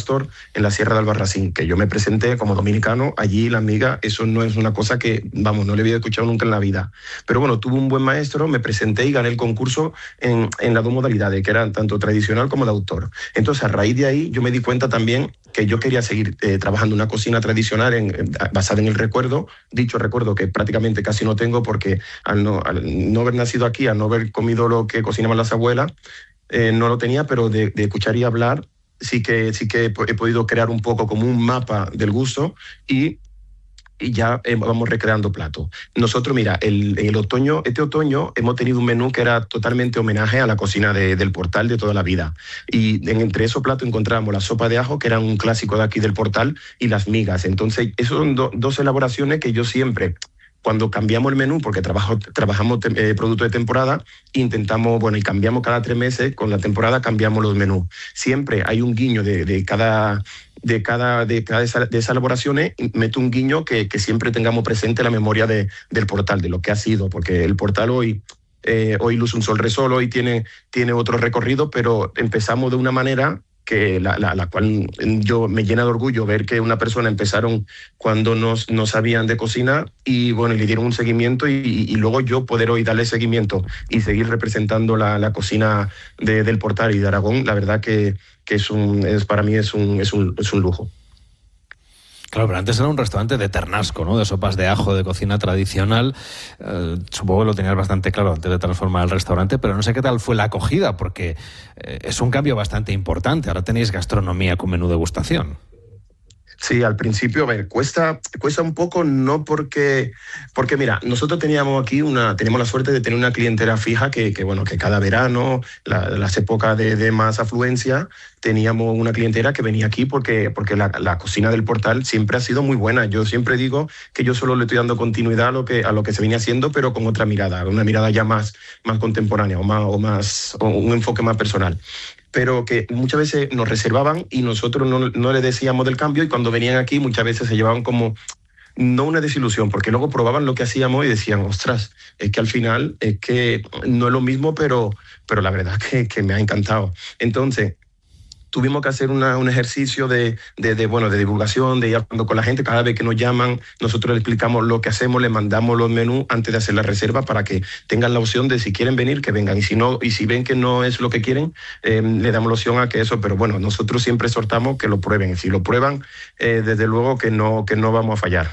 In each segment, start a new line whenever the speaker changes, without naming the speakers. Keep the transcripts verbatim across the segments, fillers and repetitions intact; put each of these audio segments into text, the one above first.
pastor en la Sierra de Albarracín, que yo me presenté como dominicano allí, la miga, eso no es una cosa que, vamos, no le había escuchado nunca en la vida. Pero bueno, tuve un buen maestro, me presenté y gané el concurso en, en las dos modalidades, que eran tanto tradicional como de autor. Entonces, a raíz de ahí, yo me di cuenta también que yo quería seguir eh, trabajando una cocina tradicional en, en, basada en el recuerdo, dicho recuerdo que prácticamente casi no tengo porque al no, al no haber nacido aquí, al no haber comido lo que cocinaban las abuelas, eh, no lo tenía, pero de, de escuchar y hablar sí que, sí que he, he podido crear un poco como un mapa del gusto y y ya eh, vamos recreando platos. Nosotros, mira, el, el otoño, este otoño hemos tenido un menú que era totalmente homenaje a la cocina de, del Portal de toda la vida. Y en, entre esos platos encontramos la sopa de ajo, que era un clásico de aquí del Portal, y las migas. Entonces, esas son do, dos elaboraciones que yo siempre, cuando cambiamos el menú, porque trabajo, trabajamos eh, productos de temporada, intentamos, bueno, y cambiamos cada tres meses, con la temporada cambiamos los menús. Siempre hay un guiño de, de cada... de cada de, cada de esas esa elaboraciones, meto un guiño que, que siempre tengamos presente la memoria de, del Portal, de lo que ha sido, porque el Portal hoy, eh, hoy luce un sol resol, hoy tiene, tiene otro recorrido, pero empezamos de una manera que la, la, la cual yo me llena de orgullo ver que una persona empezaron cuando no, no sabían de cocina y bueno, y le dieron un seguimiento y, y, y luego yo poder hoy darle seguimiento y seguir representando la, la cocina de, del Portal y de Aragón, la verdad que, que es un, es, para mí es un, es un, es un lujo.
Claro, pero antes era un restaurante de ternasco, ¿no? De sopas de ajo, de cocina tradicional. Eh, supongo que lo tenías bastante claro antes de transformar el restaurante, pero no sé qué tal fue la acogida, porque eh, es un cambio bastante importante. Ahora tenéis gastronomía con menú degustación.
Sí, al principio, a ver, cuesta, cuesta un poco, no porque, porque mira, nosotros teníamos aquí una, tenemos la suerte de tener una clientela fija que, que bueno, que cada verano, la, las épocas de, de más afluencia, teníamos una clientela que venía aquí porque, porque la, la cocina del Portal siempre ha sido muy buena. Yo siempre digo que yo solo le estoy dando continuidad a lo que, a lo que se venía haciendo, pero con otra mirada, una mirada ya más, más contemporánea o, más, o, más, o un enfoque más personal. Pero que muchas veces nos reservaban y nosotros no, no le decíamos del cambio y cuando venían aquí muchas veces se llevaban como, no una desilusión, porque luego probaban lo que hacíamos y decían, ostras, es que al final es que no es lo mismo, pero, pero la verdad que, que me ha encantado. Entonces, tuvimos que hacer una, un ejercicio de, de, de, bueno, de divulgación, de ir hablando con la gente. Cada vez que nos llaman, nosotros les explicamos lo que hacemos, les mandamos los menús antes de hacer la reserva para que tengan la opción de si quieren venir, que vengan. Y si no, y si ven que no es lo que quieren, eh, le damos la opción a que eso. Pero bueno, nosotros siempre exhortamos que lo prueben. Si lo prueban, eh, desde luego que no, que no vamos a fallar.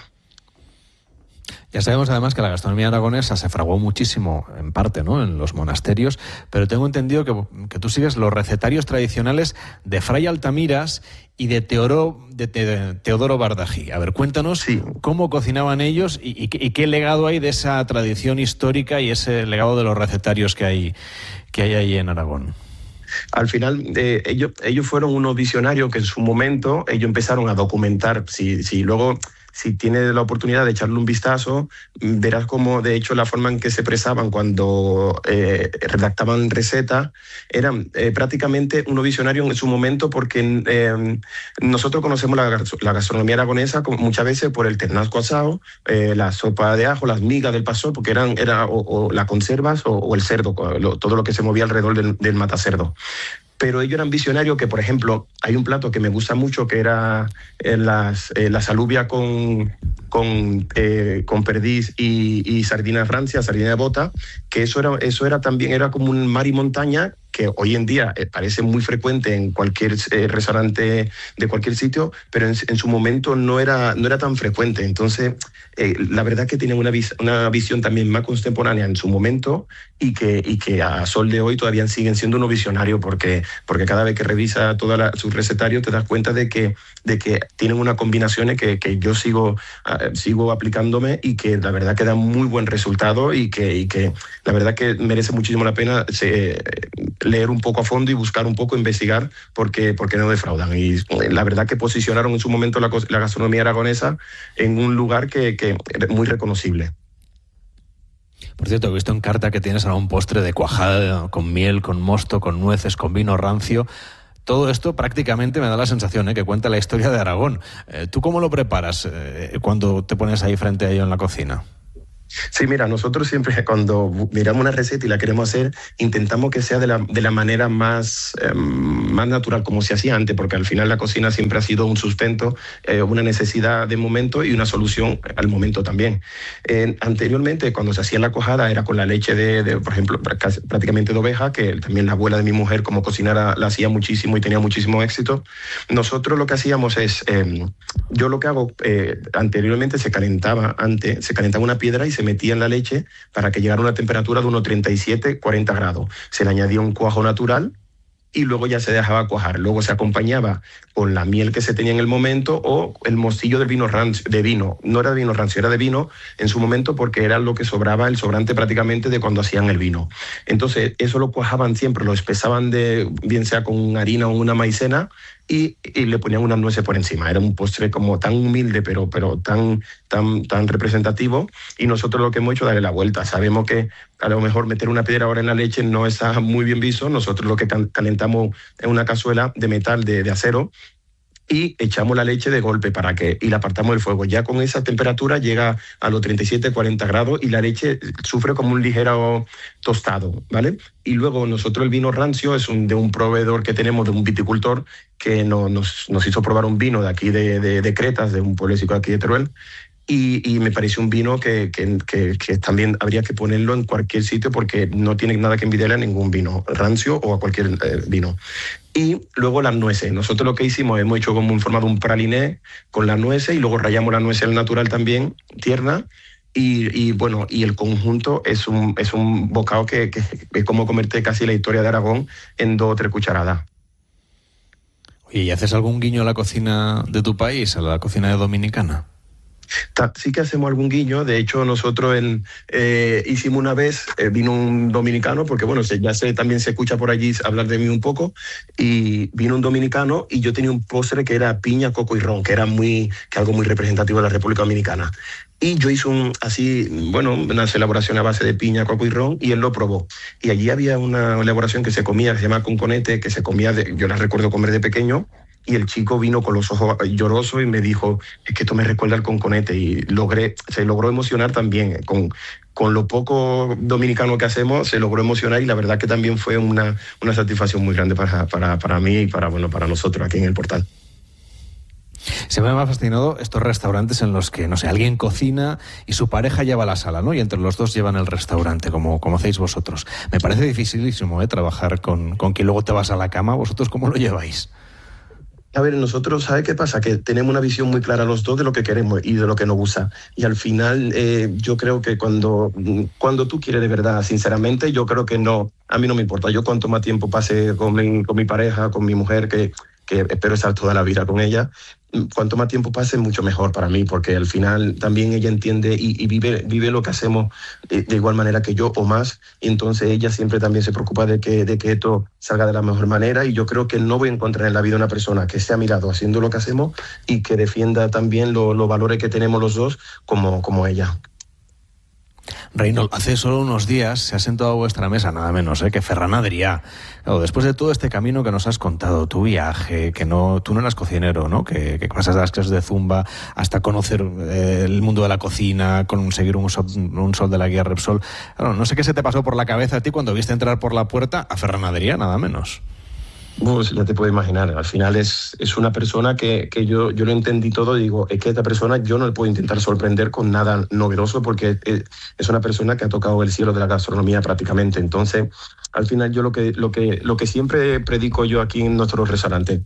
Ya sabemos además que la gastronomía aragonesa se fraguó muchísimo, en parte, ¿no?, en los monasterios, pero tengo entendido que, que tú sigues los recetarios tradicionales de Fray Altamiras y de, Teoro, de, de Teodoro Bardají. A ver, cuéntanos sí. cómo cocinaban ellos y, y, y qué legado hay de esa tradición histórica y ese legado de los recetarios que hay, que hay ahí en Aragón.
Al final, eh, ellos, ellos fueron unos visionarios que en su momento ellos empezaron a documentar. Si, si luego... Si tienes la oportunidad de echarle un vistazo, verás cómo, de hecho, la forma en que se expresaban cuando eh, redactaban recetas eran eh, prácticamente unos visionarios en su momento, porque eh, nosotros conocemos la, la gastronomía aragonesa muchas veces por el ternasco asado, eh, la sopa de ajo, las migas del pastor, porque eran era, o, o las conservas o, o el cerdo, lo, todo lo que se movía alrededor del, del matacerdo. Pero ellos eran visionarios que, por ejemplo, hay un plato que me gusta mucho que era eh, las, eh, las alubias con, con, eh, con perdiz y, y sardina de Francia, sardina de bota, que eso era, eso era también era como un mar y montaña que hoy en día eh, parece muy frecuente en cualquier eh, restaurante de cualquier sitio, pero en, en su momento no era, no era tan frecuente. Entonces, eh, la verdad que tienen una, vis una visión también más contemporánea en su momento y que, y que a sol de hoy todavía siguen siendo unos visionarios porque, porque cada vez que revisa todo su recetario te das cuenta de que, de que tienen unas combinaciones que, que yo sigo, uh, sigo aplicándome y que la verdad que dan muy buen resultado y que, y que la verdad que merece muchísimo la pena se, leer un poco a fondo y buscar un poco, investigar, porque, porque no defraudan. Y la verdad que posicionaron en su momento la, la gastronomía aragonesa en un lugar que, que muy reconocible.
Por cierto, he visto en carta que tienes ahora un postre de cuajada con miel, con mosto, con nueces, con vino rancio. Todo esto prácticamente me da la sensación ¿eh? que cuenta la historia de Aragón. Eh, ¿Tú cómo lo preparas eh, cuando te pones ahí frente a ello en la cocina?
Sí, mira, nosotros siempre cuando miramos una receta y la queremos hacer, intentamos que sea de la, de la manera más, eh, más natural como se hacía antes, porque al final la cocina siempre ha sido un sustento, eh, una necesidad de momento y una solución al momento también. Eh, anteriormente, cuando se hacía la cuajada, era con la leche de, de, por ejemplo, prácticamente de oveja, que también la abuela de mi mujer como cocinera la hacía muchísimo y tenía muchísimo éxito. Nosotros lo que hacíamos es, eh, yo lo que hago, eh, anteriormente se calentaba, antes se calentaba una piedra y se metía en la leche para que llegara a una temperatura de unos treinta y siete, cuarenta grados. Se le añadía un cuajo natural y luego ya se dejaba cuajar. Luego se acompañaba con la miel que se tenía en el momento o el mostillo del vino rancio, de vino. No era de vino rancio, era de vino en su momento porque era lo que sobraba, el sobrante prácticamente de cuando hacían el vino. Entonces eso lo cuajaban siempre, lo espesaban de, bien sea con harina o una maicena, y, y le ponían unas nueces por encima. Era un postre como tan humilde, pero, pero tan, tan, tan representativo. Y nosotros lo que hemos hecho es darle la vuelta. Sabemos que a lo mejor meter una piedra ahora en la leche no está muy bien visto. Nosotros lo que calentamos es una cazuela de metal, de, de acero, y echamos la leche de golpe para que, y la apartamos del fuego. Ya con esa temperatura llega a los treinta y siete, cuarenta grados y la leche sufre como un ligero tostado, ¿vale? Y luego nosotros el vino rancio es un, de un proveedor que tenemos, de un viticultor, que no, nos, nos hizo probar un vino de aquí de, de, de Cretas, de un pueblecito aquí de Teruel. Y, y me parece un vino que, que, que, que también habría que ponerlo en cualquier sitio porque no tiene nada que envidiarle a ningún vino rancio o a cualquier eh, vino. Y luego las nueces. Nosotros lo que hicimos, hemos hecho como en forma de un praliné con las nueces y luego rallamos la nuez al natural también, tierna. Y, y bueno, y el conjunto es un, es un bocado que, que es como comerte casi la historia de Aragón en dos o tres cucharadas.
¿Y haces algún guiño a la cocina de tu país, a la cocina dominicana?
Sí que hacemos algún guiño. De hecho, nosotros en, eh, hicimos una vez, eh, vino un dominicano, porque bueno, se, ya sé, también se escucha por allí hablar de mí un poco, y vino un dominicano y yo tenía un postre que era piña, coco y ron, que era muy, que algo muy representativo de la República Dominicana. Y yo hice un, así, bueno, unas elaboraciones a base de piña, coco y ron, y él lo probó. Y allí había una elaboración que se comía, que se llama conconete, que se comía, de, yo la recuerdo comer de pequeño, y el chico vino con los ojos llorosos y me dijo, es que esto me recuerda al conconete, y logré, se logró emocionar también. Con, con lo poco dominicano que hacemos, se logró emocionar, y la verdad que también fue una, una satisfacción muy grande para, para, para mí y para, bueno, para nosotros aquí en el portal.
Siempre me ha fascinado estos restaurantes en los que, no sé, alguien cocina y su pareja lleva la sala, ¿no? Y entre los dos llevan el restaurante, como, como hacéis vosotros. Me parece dificilísimo, ¿eh? Trabajar con, con quien luego te vas a la cama. ¿Vosotros cómo lo lleváis?
A ver, nosotros, ¿sabe qué pasa? Que tenemos una visión muy clara los dos de lo que queremos y de lo que nos gusta. Y al final, eh, yo creo que cuando, cuando tú quieres de verdad, sinceramente, yo creo que no, a mí no me importa. Yo cuanto más tiempo pase con mi, con mi pareja, con mi mujer, que, que espero estar toda la vida con ella, cuanto más tiempo pase, mucho mejor para mí, porque al final también ella entiende y, y vive, vive lo que hacemos de, de igual manera que yo o más, y entonces ella siempre también se preocupa de que, de que esto salga de la mejor manera, y yo creo que no voy a encontrar en la vida una persona que esté a mi lado haciendo lo que hacemos y que defienda también lo, los valores que tenemos los dos como, como ella.
Reynold, hace solo unos días se ha sentado a vuestra mesa, nada menos, ¿eh? que Ferran Adrià. Claro, después de todo este camino que nos has contado, tu viaje, que no, tú no eras cocinero, ¿no? Que, que pasas de las clases de Zumba hasta conocer eh, el mundo de la cocina, conseguir un sol, un sol de la guía Repsol. Claro, no sé qué se te pasó por la cabeza a ti cuando viste entrar por la puerta a Ferran Adrià, nada menos.
Pues ya te puedes imaginar, al final es, es una persona que, que yo, yo lo entendí todo y digo, es que esta persona yo no le puedo intentar sorprender con nada novedoso porque es una persona que ha tocado el cielo de la gastronomía prácticamente. Entonces, al final yo lo que, lo que, lo que siempre predico yo aquí en nuestro restaurante,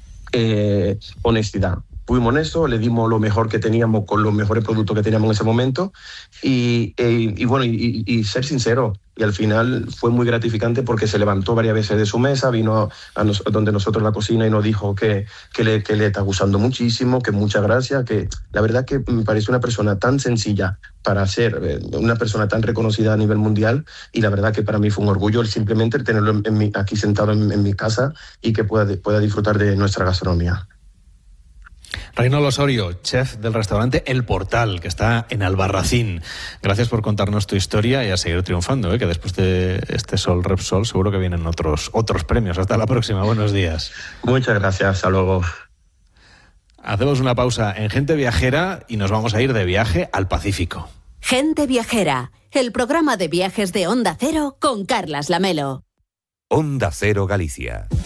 eh, honestidad. Fuimos honestos, le dimos lo mejor que teníamos con los mejores productos que teníamos en ese momento y, y, y bueno, y, y ser sincero. Y al final fue muy gratificante porque se levantó varias veces de su mesa, vino a, nos, a donde nosotros la cocina y nos dijo que, que, le, que le está gustando muchísimo, que muchas gracias, que la verdad que me parece una persona tan sencilla para ser eh, una persona tan reconocida a nivel mundial, y la verdad que para mí fue un orgullo el simplemente tenerlo en, en mi, aquí sentado en, en mi casa y que pueda, pueda disfrutar de nuestra gastronomía.
Reynold Osorio, chef del restaurante El Portal, que está en Albarracín. Gracias por contarnos tu historia y a seguir triunfando, ¿eh? Que después de este Sol Repsol seguro que vienen otros, otros premios. Hasta la próxima, buenos días.
Muchas gracias, hasta luego.
Hacemos una pausa en Gente Viajera y nos vamos a ir de viaje al Pacífico.
Gente Viajera, el programa de viajes de Onda Cero con Carlas Lamelo.
Onda Cero Galicia.